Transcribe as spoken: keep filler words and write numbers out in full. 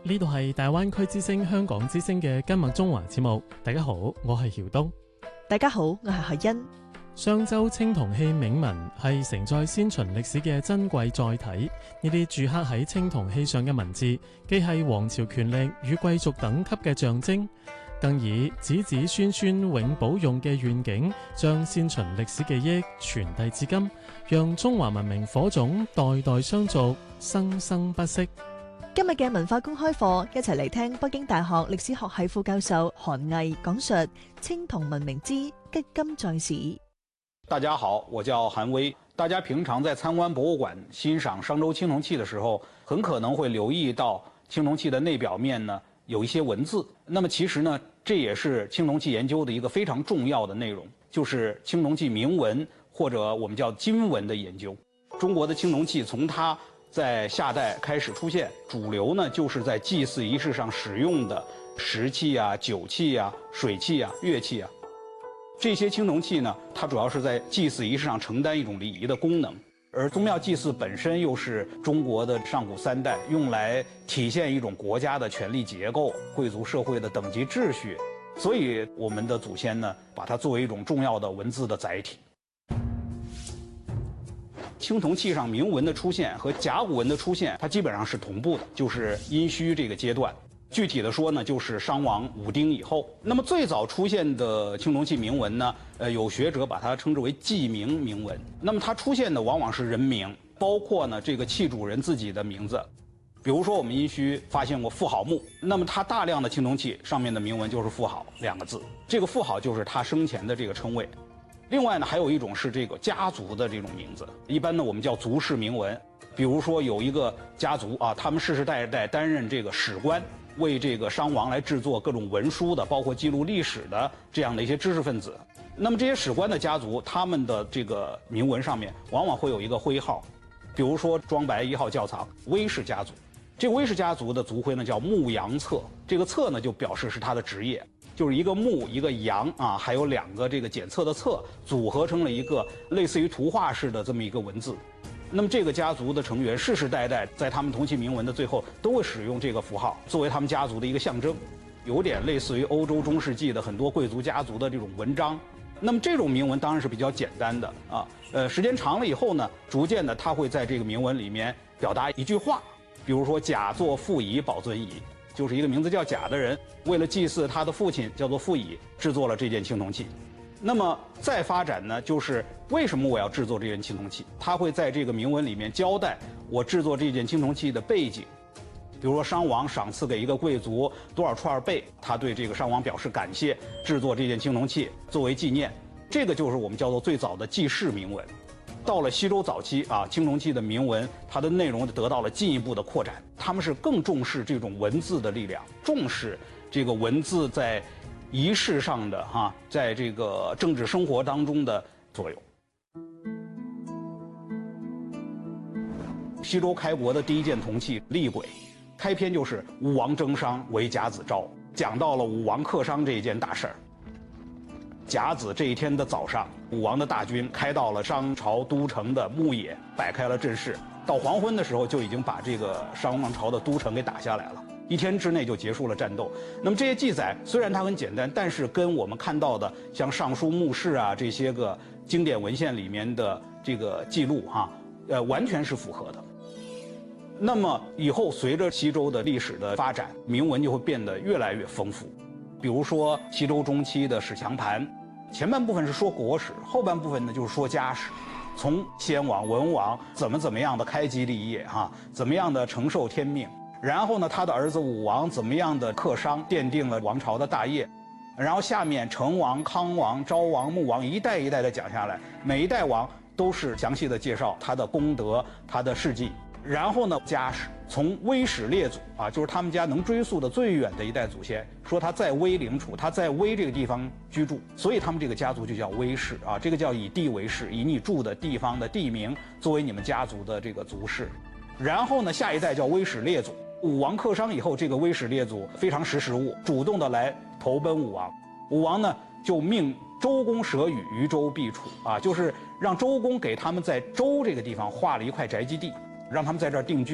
呢度係大灣區之聲香港之聲嘅今日中華節目。大家好，我係曉東。 大家好，我係海欣。 商周青銅器銘文係承載先秦歷史嘅珍貴載體，呢啲鑄刻喺青銅器上嘅文字，既係皇朝權力與貴族等級嘅象徵，更以子子孫孫永保用嘅願景，將先秦歷史記憶傳遞至今，讓中華文明火種代代相續，生生不息。 今日嘅文化公開課，一齊嚟聽北京大學歷史學系副教授韓毅講述青銅文明之擊金在史。 大家好，我叫韓威。大家平常在參觀博物館欣賞商周青銅器的時候，很可能會留意到青銅器的內表面呢有一些文字。那麼其實呢，這也是青銅器研究的一個非常重要的內容，就是青銅器銘文或者我們叫金文的研究。中國的青銅器從它在夏代開始出現，主流呢就是在祭祀儀式上使用的石器啊、酒器啊、水器啊、樂器啊。這些青銅器呢，它主要是在祭祀儀式上承擔一種禮儀的功能，而宗廟祭祀本身又是中國的上古三代用來體現一種國家的權力結構、貴族社會的等級秩序，所以我們的祖先呢，把它作為一種重要的文字的載體。青銅器上銘文的出現和甲骨文的出現，它基本上是同步的，就是殷墟這個階段。具體的說呢，就是商王武丁以後。那麼最早出現的青銅器銘文呢，呃，有學者把它稱之為記銘銘文。那麼它出現的往往是人名，包括呢這個器主人自己的名字。比如說我們殷墟發現過婦好墓，那麼它大量的青銅器上面的銘文就是婦好兩個字，這個婦好就是他生前的這個稱謂。另外呢，還有一種是這個家族的這種名字，一般呢我們叫族氏銘文。比如說有一個家族啊，他們世世代代擔任這個史官，為這個商王來製作各種文書的，包括記錄歷史的這樣的一些知識分子。那麼這些史官的家族，他們的這個銘文上面往往會有一個徽號，比如說莊白一號窖藏韋氏家族，這個韋氏家族的族徽呢叫牧羊策，這個策呢就表示是他的職業。就是一個牧一個羊啊，還有兩個這個檢測的測，組合成了一個類似於圖畫式的這麼一個文字。那麼這個家族的成員世世代代在他們銅器銘文的最後都會使用這個符號作為他們家族的一個象徵，有點類似於歐洲中世紀的很多貴族家族的這種文章。那麼這種銘文當然是比較簡單的啊，呃，時間長了以後呢，逐漸的它會在這個銘文裡面表達一句話，比如說甲作父乙保尊儀。就是一個名字叫甲的人，為了祭祀他的父親叫做父乙，製作了這件青銅器。那麼再發展呢，就是為什麼我要製作這件青銅器？他會在這個銘文裡面交代我製作這件青銅器的背景，比如說商王賞賜給一個貴族多少串貝，他對這個商王表示感謝，製作這件青銅器作為紀念。這個就是我們叫做最早的記事銘文。到了西周早期啊，青銅器的銘文，它的內容得到了進一步的擴展。他們是更重視這種文字的力量，重視這個文字在儀式上的哈、啊，在這個政治生活當中的作用。西周開國的第一件銅器厲鬼，開篇就是武王征商為甲子召，講到了武王克商這一件大事兒。甲子這一天的早上，武王的大軍開到了商朝都城的牧野，擺開了陣勢。到黃昏的時候，就已經把這個商王朝的都城給打下來了。一天之內就結束了戰鬥。那麼這些記載雖然它很簡單，但是跟我們看到的像尚書、墓室啊這些個經典文獻裡面的這個記錄哈、啊，呃，完全是符合的。那麼以後隨着西周的歷史的發展，銘文就會變得越來越豐富。比如說西周中期的史強盤，前半部分是說國史，後半部分呢就是說家史，從先王文王怎麼怎麼樣的開基立業哈，怎麼樣的承受天命，然後呢他的兒子武王怎麼樣的克商，奠定了王朝的大業，然後下面成王、康王、昭王、穆王一代一代的講下來，每一代王都是詳細的介紹他的功德、他的事跡。然後呢，家史從威始列祖啊，就是他們家能追溯的最遠的一代祖先，說他在威領處，他在威這個地方居住，所以他們這個家族就叫威氏啊，這個叫以地為氏，以你住的地方的地名作為你們家族的這個族氏。然後呢，下一代叫威始列祖，武王克商以後，這個威始列祖非常識時務，主動的來投奔武王。武王呢就命周公舍宇於周必處啊，就是讓周公給他們在周這個地方劃了一塊宅基地，讓他們在這兒定居。